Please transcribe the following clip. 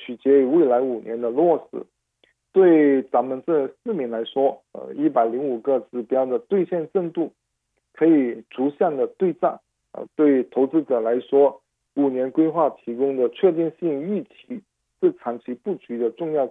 取决于未来5年的落实。对咱们这市民来说，105个指标的兑现进度可以逐项的对战。对投资者来说，5年规划提供的确定性预期是长期布局的重要